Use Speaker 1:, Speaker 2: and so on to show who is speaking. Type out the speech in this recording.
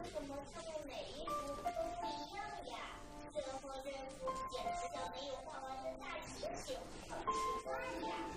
Speaker 1: 什么他们每一幅都不一样呀？这和这幅简直像没有画完的大猩猩，好奇怪呀！